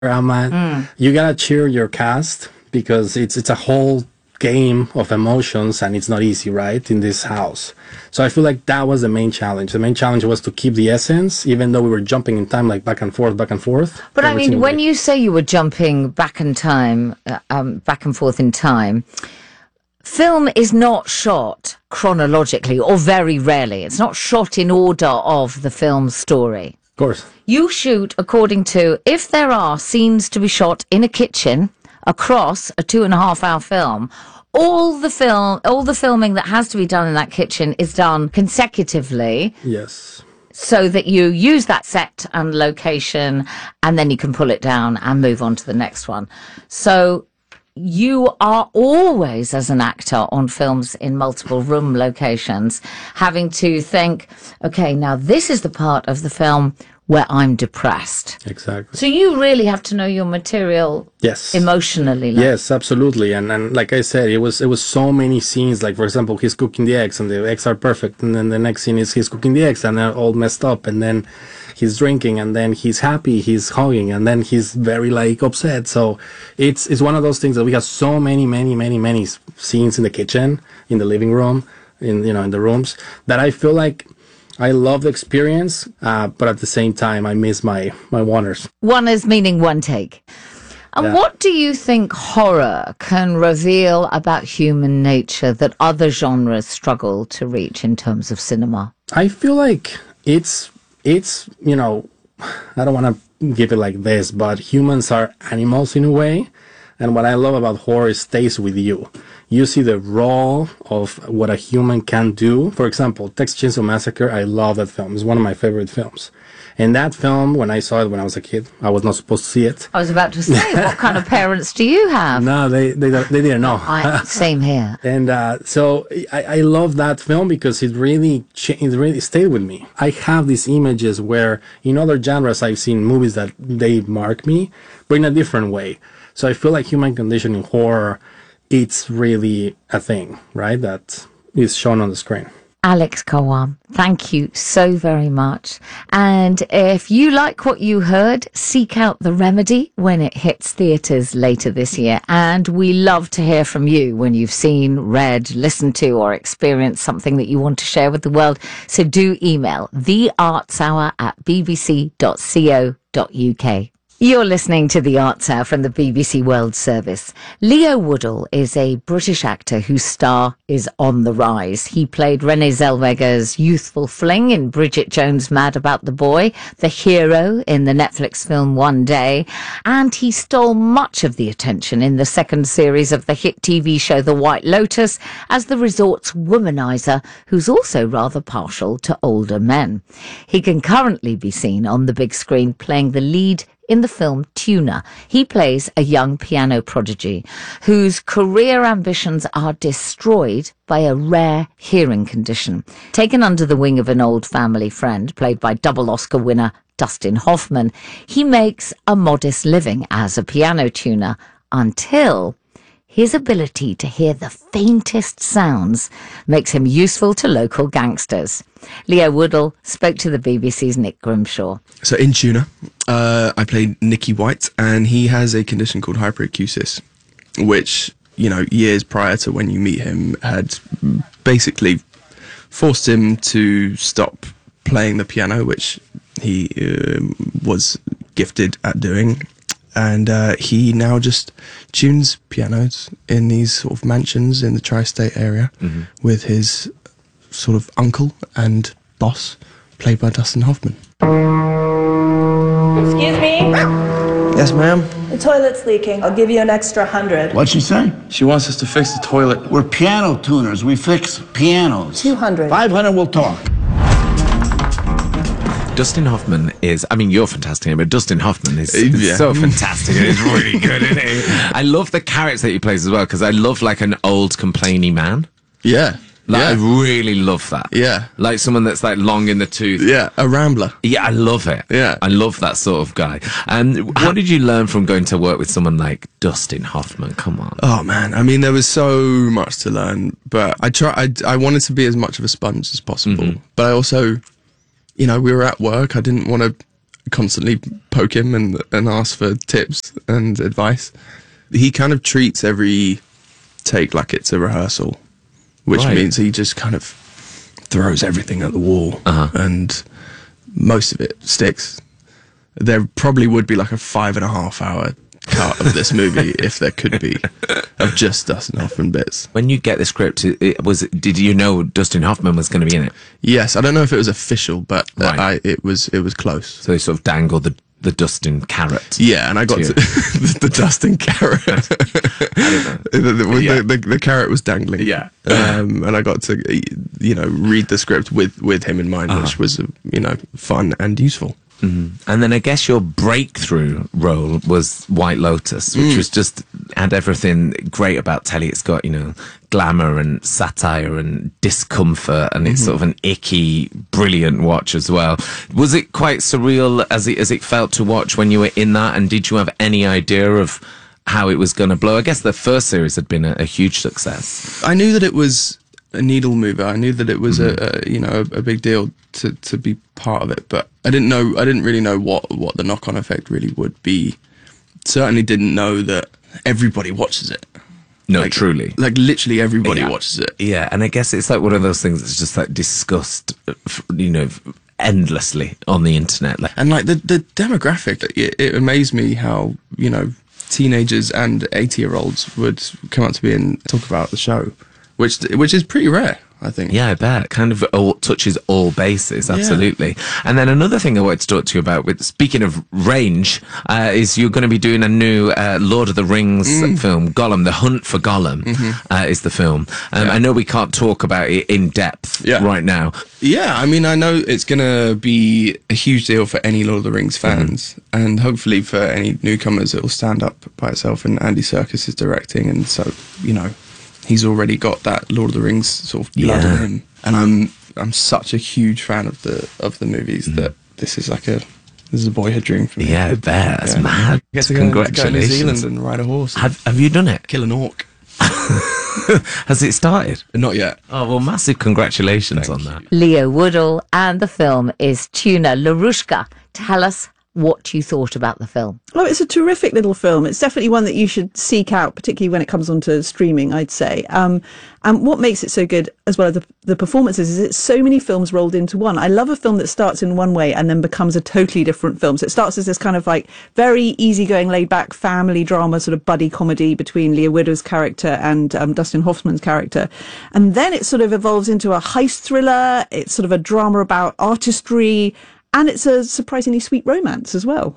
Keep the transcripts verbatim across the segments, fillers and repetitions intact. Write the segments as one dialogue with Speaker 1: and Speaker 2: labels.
Speaker 1: I'm at. Mm. You gotta cheer your cast because it's it's a whole game of emotions and it's not easy, right, in this house. So I feel like that was the main challenge. The main challenge was to keep the essence, even though we were jumping in time, like back and forth, back and forth.
Speaker 2: But I mean, when you say you were jumping back in time, uh, um, back and forth in time, film is not shot chronologically, or very rarely. It's not shot in order of the film story.
Speaker 1: Of course.
Speaker 2: You shoot according to, if there are scenes to be shot in a kitchen across a two and a half hour film, all the film, all the filming that has to be done in that kitchen is done consecutively.
Speaker 1: Yes.
Speaker 2: So that you use that set and location, and then you can pull it down and move on to the next one. So you are always, as an actor on films in multiple room locations, having to think, okay, now this is the part of the film where I'm depressed.
Speaker 1: Exactly.
Speaker 2: So you really have to know your material.
Speaker 1: Yes.
Speaker 2: Emotionally. Like.
Speaker 1: Yes, absolutely. And and like I said, it was it was so many scenes. Like, for example, he's cooking the eggs and the eggs are perfect. And then the next scene is he's cooking the eggs and they're all messed up. And then he's drinking and then he's happy, he's hugging, and then he's very like upset. So it's it's one of those things that we have so many, many, many, many scenes in the kitchen, in the living room, in, you know, in the rooms, that I feel like I love the experience, uh, but at the same time, I miss my, my one-ers.
Speaker 2: One is meaning one take. And yeah. What do you think horror can reveal about human nature that other genres struggle to reach in terms of cinema?
Speaker 1: I feel like it's, it's you know, I don't want to give it like this, but humans are animals in a way. And what I love about horror is it stays with you. You see the raw of what a human can do. For example, Texas Chainsaw Massacre, I love that film. It's one of my favorite films. And that film, when I saw it when I was a kid, I was not supposed to see it.
Speaker 2: I was about to say, what kind of parents do you have?
Speaker 1: No, they they, they didn't know.
Speaker 2: I, same here.
Speaker 1: And uh, so I, I love that film because it really, it really stayed with me. I have these images where in other genres I've seen movies that they mark me, but in a different way. So I feel like human condition in horror, it's really a thing, right, that is shown on the screen.
Speaker 2: Alex Kawam, thank you so very much. And if you like what you heard, seek out The Remedy when it hits theatres later this year. And we love to hear from you when you've seen, read, listened to, or experienced something that you want to share with the world. So do email the arts hour at b b c dot co dot u k. You're listening to The Arts Hour from the B B C World Service. Leo Woodall is a British actor whose star is on the rise. He played Renée Zellweger's youthful fling in Bridget Jones' Mad About the Boy, the hero in the Netflix film One Day, and he stole much of the attention in the second series of the hit T V show The White Lotus as the resort's womanizer, who's also rather partial to older men. He can currently be seen on the big screen playing the lead in the film Tuna. He plays a young piano prodigy whose career ambitions are destroyed by a rare hearing condition. Taken under the wing of an old family friend, played by double Oscar winner Dustin Hoffman, he makes a modest living as a piano tuner until his ability to hear the faintest sounds makes him useful to local gangsters. Leo Woodall spoke to the B B C's Nick Grimshaw.
Speaker 3: So in Tuna, uh, I played Nicky White, and he has a condition called hyperacusis, which, you know, years prior to when you meet him, had basically forced him to stop playing the piano, which he uh, was gifted at doing. And uh, he now just tunes pianos in these sort of mansions in the tri-state area mm-hmm. with his sort of uncle and boss, played by Dustin Hoffman.
Speaker 4: Excuse me?
Speaker 5: Yes, ma'am?
Speaker 4: The toilet's leaking. I'll give you an extra hundred.
Speaker 5: What'd she say?
Speaker 6: She wants us to fix the toilet.
Speaker 5: We're piano tuners. We fix pianos.
Speaker 4: Two hundred.
Speaker 5: Five hundred, we'll talk.
Speaker 7: Dustin Hoffman is, I mean, you're fantastic, but Dustin Hoffman is, is
Speaker 3: yeah.
Speaker 7: so fantastic. He's really good, isn't he? I love the character that he plays as well, because I love, like, an old complaining man.
Speaker 3: Yeah.
Speaker 7: Like,
Speaker 3: yeah.
Speaker 7: I really love that.
Speaker 3: Yeah.
Speaker 7: Like someone that's, like, long in the tooth.
Speaker 3: Yeah, a rambler.
Speaker 7: Yeah, I love it.
Speaker 3: Yeah.
Speaker 7: I love that sort of guy. And what did you learn from going to work with someone like Dustin Hoffman? Come on.
Speaker 3: Oh, man. I mean, there was so much to learn, but I try. I, I wanted to be as much of a sponge as possible, mm-hmm. but I also... You know, we were at work. I didn't want to constantly poke him and, and ask for tips and advice. He kind of treats every take like it's a rehearsal, which
Speaker 7: Right.
Speaker 3: means he just kind of throws everything at the wall,
Speaker 7: Uh-huh.
Speaker 3: and most of it sticks. There probably would be like a five and a half hour cut of this movie if there could be, of just Dustin Hoffman bits.
Speaker 7: When you get the script, it, it was did you know Dustin Hoffman was going to be in it?
Speaker 3: Yes, I don't know if it was official, but uh,
Speaker 7: Right.
Speaker 3: I, it was it was close.
Speaker 7: So they sort of dangled the the Dustin carrot.
Speaker 3: Yeah, and I got
Speaker 7: To
Speaker 3: to the, the Dustin carrot. the, the,
Speaker 7: Yeah.
Speaker 3: the, the, the carrot was dangling.
Speaker 7: Yeah.
Speaker 3: um, and I got to you know read the script with with him in mind,
Speaker 7: Uh-huh.
Speaker 3: which was you know fun and useful.
Speaker 7: And then I guess your breakthrough role was White Lotus, which was just had everything great about telly. It's got, you know, glamour and satire and discomfort, and it's sort of an icky, brilliant watch as well. Was it quite surreal as it as it felt to watch when you were in that? And did you have any idea of how it was going to blow? I guess the first series had been a, a huge success.
Speaker 3: I knew that it was a needle mover. I knew that it was a, a you know a, a big deal to, to be part of it, but I didn't know I didn't really know what, what the knock on effect really would be. Certainly didn't know that everybody watches it.
Speaker 7: No,
Speaker 3: Like,
Speaker 7: truly.
Speaker 3: like literally everybody
Speaker 7: Yeah.
Speaker 3: watches it.
Speaker 7: Yeah, and I guess it's like one of those things that's just like discussed, f- you know, endlessly on the internet. Like,
Speaker 3: And like the the demographic, it, it amazed me how you know teenagers and eighty year olds would come up to me and talk about the show, which which is pretty rare, I think.
Speaker 7: yeah, I bet. Kind of all, touches all bases, absolutely. And then another thing I wanted to talk to you about, with speaking of range, uh, is you're going to be doing a new uh, Lord of the Rings film, Gollum, The Hunt for Gollum uh, is the film. Um, I know we can't talk about it in depth
Speaker 3: Yeah.
Speaker 7: right now.
Speaker 3: Yeah, I mean, I know it's going to be a huge deal for any Lord of the Rings fans, and hopefully for any newcomers, it will stand up by itself. And Andy Serkis is directing, and so you know, he's already got that Lord of the Rings sort of blood
Speaker 7: Yeah.
Speaker 3: in him. And I'm I'm such a huge fan of the of the movies that this is like a this is a boyhood dream for me.
Speaker 7: Yeah, I bet. That's
Speaker 3: Yeah.
Speaker 7: mad.
Speaker 3: I get to go, to go to New
Speaker 7: Congratulations.
Speaker 3: Zealand and ride a horse. and
Speaker 7: Have, have you done it?
Speaker 3: kill an orc.
Speaker 7: Has it started?
Speaker 3: Not yet.
Speaker 7: Oh, well, massive congratulations on that.
Speaker 2: Leo Woodall, and the film is Tuna. Larushka, tell us what you thought about the film.
Speaker 8: Oh, it's a terrific little film. It's definitely one that you should seek out, particularly when it comes onto streaming, I'd say. Um, and what makes it so good, as well as the, the performances, is it's so many films rolled into one. I love a film that starts in one way and then becomes a totally different film. So it starts as this kind of like very easygoing, laid-back family drama, sort of buddy comedy between Leah Widow's character and um, Dustin Hoffman's character. And then it sort of evolves into a heist thriller. It's sort of a drama about artistry. And it's a surprisingly sweet romance as well.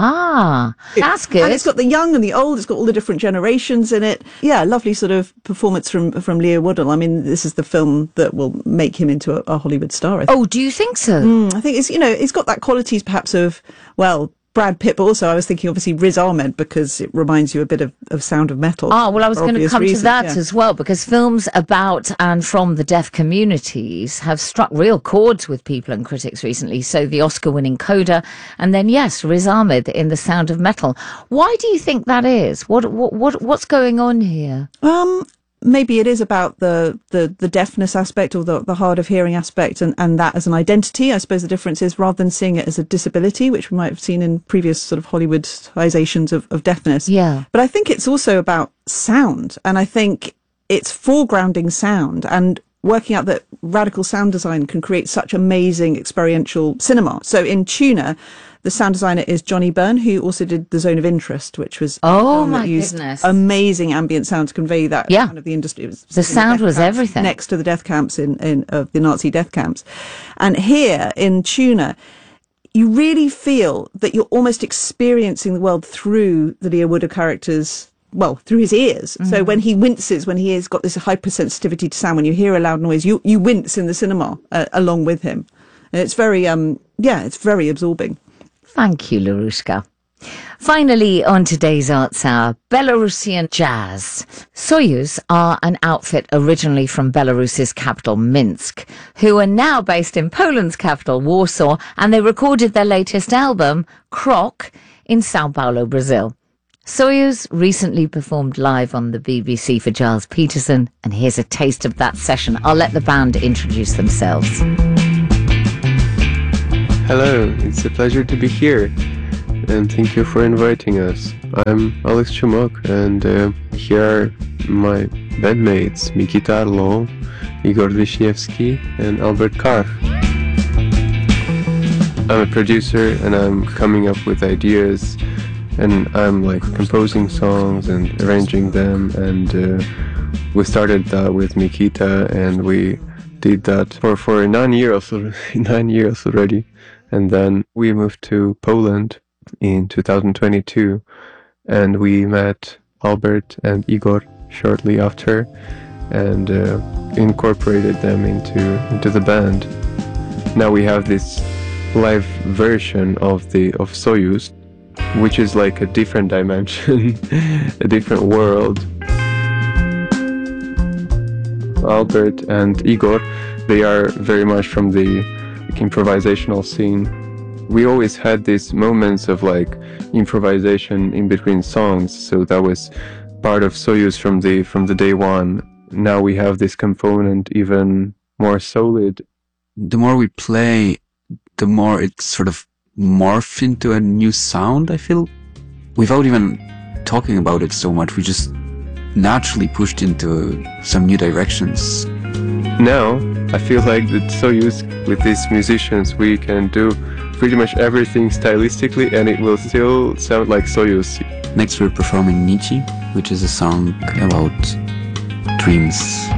Speaker 2: Ah, that's good.
Speaker 8: And it's got the young and the old. It's got all the different generations in it. Yeah, lovely sort of performance from from Leo Woodall. I mean, this is the film that will make him into a, a Hollywood star. I think.
Speaker 2: Oh, do you think so?
Speaker 8: Mm, I think it's, you know, it's got that qualities perhaps of, well, Brad Pitt, but also I was thinking obviously Riz Ahmed, because it reminds you a bit of, of Sound of Metal.
Speaker 2: Ah, well, I was
Speaker 8: for
Speaker 2: going to
Speaker 8: obvious
Speaker 2: come
Speaker 8: reasons,
Speaker 2: to that
Speaker 8: yeah.
Speaker 2: as well, because films about and from the deaf communities have struck real chords with people and critics recently. So the Oscar-winning Coda, and then yes, Riz Ahmed in The Sound of Metal. Why do you think that is? What what what what's going on here?
Speaker 8: Um, maybe it is about the, the, the deafness aspect, or the, the hard of hearing aspect, and, and that as an identity. I suppose the difference is, rather than seeing it as a disability, which we might have seen in previous sort of Hollywoodizations of, of deafness.
Speaker 2: Yeah.
Speaker 8: But I think it's also about sound, and I think it's foregrounding sound and working out that radical sound design can create such amazing experiential cinema. So in Tuna, the sound designer is Johnny Byrne, who also did The Zone of Interest, which was
Speaker 2: Oh,
Speaker 8: a film that
Speaker 2: my
Speaker 8: used
Speaker 2: goodness.
Speaker 8: amazing ambient sound to convey that
Speaker 2: Yeah.
Speaker 8: kind of the industry. It was
Speaker 2: The
Speaker 8: in
Speaker 2: sound
Speaker 8: death
Speaker 2: was
Speaker 8: camps,
Speaker 2: everything.
Speaker 8: next to the death camps in, in of the Nazi death camps. And here in Tuna, you really feel that you're almost experiencing the world through the Leo Woodall character's, well, through his ears.
Speaker 2: Mm.
Speaker 8: So when he winces, when he has got this hypersensitivity to sound, when you hear a loud noise, you, you wince in the cinema uh, along with him. And it's very, um, yeah, it's very absorbing.
Speaker 2: Thank you, Larushka. Finally, on today's Arts Hour, Belarusian jazz. Soyuz are an outfit originally from Belarus's capital, Minsk, who are now based in Poland's capital, Warsaw, and they recorded their latest album, Krok, in Sao Paulo, Brazil. Soyuz recently performed live on the B B C for Giles Peterson, and here's a taste of that session. I'll let the band introduce themselves.
Speaker 9: Hello, it's a pleasure to be here, and thank you for inviting us. I'm Alex Chumok, and uh, here are my bandmates Mikita Arlo, Igor Wisniewski, and Albert Karch. I'm a producer, and I'm coming up with ideas, and I'm like composing songs and arranging them, and uh, we started that with Mikita, and we did that for, for nine years, nine years already. And then we moved to Poland in two thousand twenty-two, and we met Albert and Igor shortly after, and uh, incorporated them into into the band. Now we have this live version of the of Soyuz, which is like a different dimension, a different world. Albert and Igor, they are very much from the improvisational scene. We always had these moments of like improvisation in between songs, so that was part of Soyuz from the from the day one. Now we have this component even more solid.
Speaker 10: The more we play, the more it sort of morphs into a new sound, I feel. Without even talking about it so much, we just naturally pushed into some new directions.
Speaker 9: Now, I feel like that Soyuz, with these musicians, we can do pretty much everything stylistically, and it will still sound like Soyuz.
Speaker 10: Next we're performing Nietzsche, which is a song about dreams.